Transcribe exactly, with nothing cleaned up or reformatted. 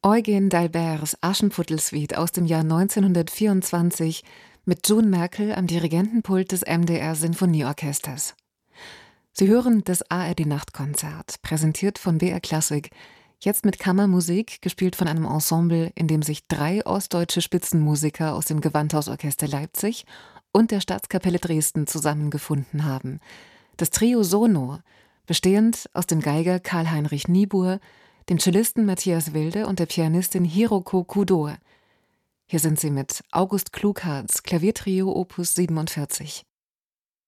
Eugen d'Alberts Aschenputtel-Suite aus dem Jahr neunzehnhundertvierundzwanzig mit June Merkel am Dirigentenpult des M D R Sinfonieorchesters. Sie hören das A R D-Nachtkonzert, präsentiert von B R Klassik, jetzt mit Kammermusik, gespielt von einem Ensemble, in dem sich drei ostdeutsche Spitzenmusiker aus dem Gewandhausorchester Leipzig und der Staatskapelle Dresden zusammengefunden haben. Das Trio Sono, bestehend aus dem Geiger Karl-Heinrich Niebuhr, dem Cellisten Matthias Wilde und der Pianistin Hiroko Kudo. Hier sind sie mit August Klugharts Klaviertrio Opus siebenundvierzig.